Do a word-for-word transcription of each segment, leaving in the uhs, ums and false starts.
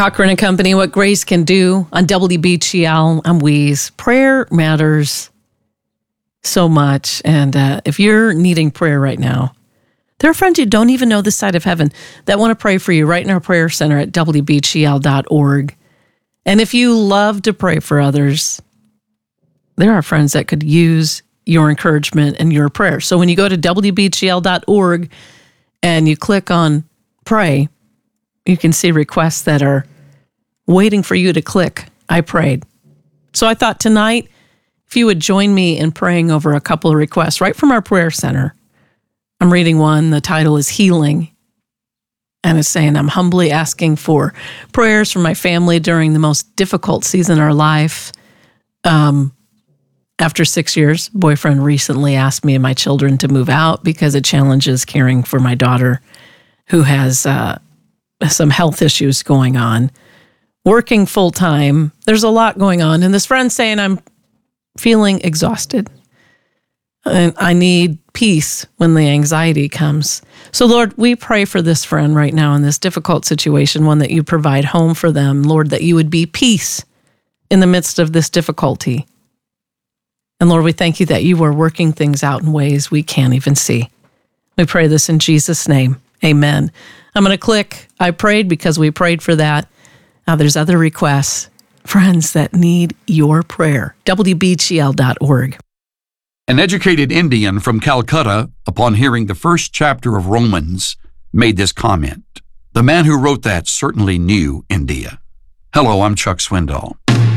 Cochran and Company, What Grace Can Do on W B G L. I'm Weeze. Prayer matters so much. And uh, if you're needing prayer right now, there are friends you don't even know this side of heaven that want to pray for you right in our prayer center at W B G L dot org. And if you love to pray for others, there are friends that could use your encouragement and your prayer. So when you go to W B G L dot org and you click on pray, you can see requests that are waiting for you to click, I prayed. So I thought tonight, if you would join me in praying over a couple of requests right from our prayer center. I'm reading one. The title is Healing. And it's saying, I'm humbly asking for prayers for my family during the most difficult season of our life. Um, after six years, boyfriend recently asked me and my children to move out because it challenges caring for my daughter who has uh, some health issues going on. Working full time, there's a lot going on. And this friend's saying, I'm feeling exhausted. And I need peace when the anxiety comes. So Lord, we pray for this friend right now in this difficult situation, one that you provide home for them. Lord, that you would be peace in the midst of this difficulty. And Lord, we thank you that you are working things out in ways we can't even see. We pray this in Jesus' name. Amen. I'm going to click I prayed because we prayed for that. Now there's other requests, friends that need your prayer. W B G L dot org. An educated Indian from Calcutta, upon hearing the first chapter of Romans, made this comment. The man who wrote that certainly knew India. Hello, I'm Chuck Swindoll.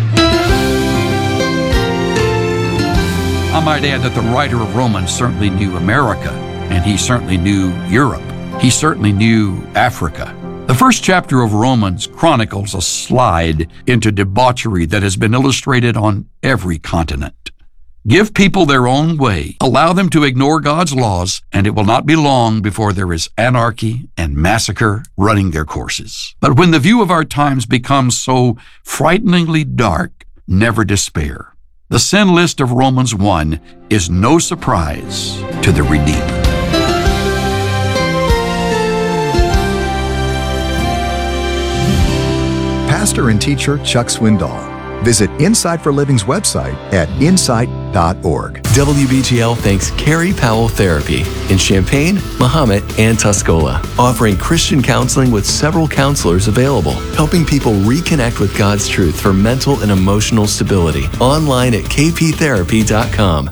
I might add that the writer of Romans certainly knew America, and he certainly knew Europe. He certainly knew Africa. The first chapter of Romans chronicles a slide into debauchery that has been illustrated on every continent. Give people their own way, allow them to ignore God's laws, and it will not be long before there is anarchy and massacre running their courses. But when the view of our times becomes so frighteningly dark, never despair. The sin list of Romans one is no surprise to the Redeemer. Pastor and teacher Chuck Swindoll. Visit Insight for Living's website at insight dot org. W B G L thanks Carrie Powell Therapy in Champaign, Mahomet, and Tuscola, offering Christian counseling with several counselors available, helping people reconnect with God's truth for mental and emotional stability. Online at k p therapy dot com.